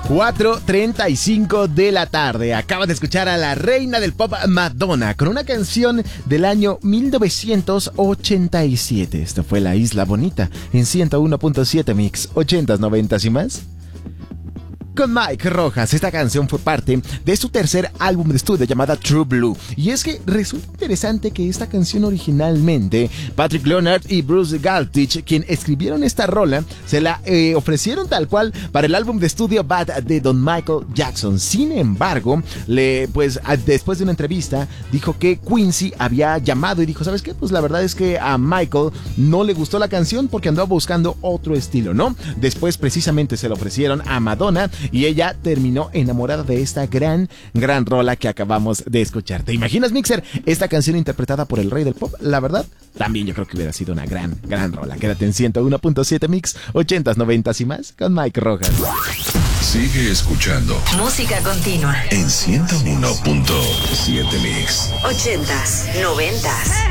4:35 de la tarde. Acabas de escuchar a la reina del pop Madonna con una canción del año 1987. Esto fue La Isla Bonita en 101.7 Mix, 80s, 90s y más. Con Mike Rojas, esta canción fue parte de su tercer álbum de estudio llamada True Blue. Y es que resulta interesante que esta canción originalmente, Patrick Leonard y Bruce Galtich, quien escribieron esta rola, se la ofrecieron tal cual para el álbum de estudio Bad de Don Michael Jackson. Sin embargo, después de una entrevista, dijo que Quincy había llamado y dijo, ¿sabes qué? Pues la verdad es que a Michael no le gustó la canción porque andaba buscando otro estilo, ¿no? Después precisamente se la ofrecieron a Madonna y ella terminó enamorada de esta gran rola que acabamos de escuchar. ¿Te imaginas, Mixer? Esta canción interpretada por el rey del pop, la verdad, también yo creo que hubiera sido una gran rola. Quédate en 101.7 Mix, 80s, 90s y más con Mike Rojas. Sigue escuchando música continua en 101.7 Mix, 80s, 90s.